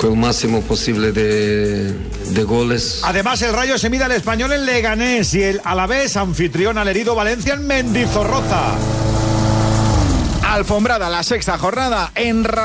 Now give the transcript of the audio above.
con el máximo posible de goles. Además, el Rayo se mide al Español en Leganés y el Alavés, anfitrión al herido Valencia en Mendizorroza. Alfombrada la sexta jornada en